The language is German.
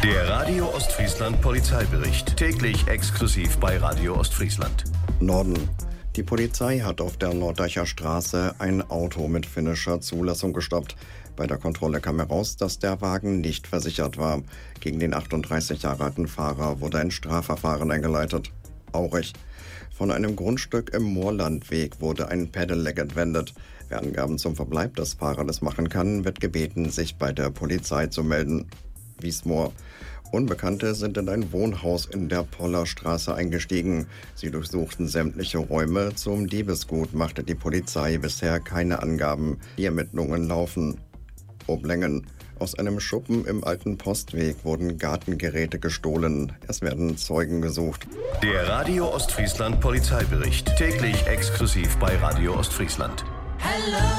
Der Radio Ostfriesland Polizeibericht. Täglich exklusiv bei Radio Ostfriesland. Norden. Die Polizei hat auf der Norddeicher Straße ein Auto mit finnischer Zulassung gestoppt. Bei der Kontrolle kam heraus, dass der Wagen nicht versichert war. Gegen den 38 Jahre alten Fahrer wurde ein Strafverfahren eingeleitet. Aurich. Von einem Grundstück im Moorlandweg wurde ein Pedelec entwendet. Wer Angaben zum Verbleib des Fahrrades machen kann, wird gebeten, sich bei der Polizei zu melden. Wiesmoor. Unbekannte sind in ein Wohnhaus in der Pollerstraße eingestiegen. Sie durchsuchten sämtliche Räume. Zum Diebesgut machte die Polizei bisher keine Angaben. Die Ermittlungen laufen. Oblängen. Aus einem Schuppen im alten Postweg wurden Gartengeräte gestohlen. Es werden Zeugen gesucht. Der Radio Ostfriesland Polizeibericht. Täglich exklusiv bei Radio Ostfriesland.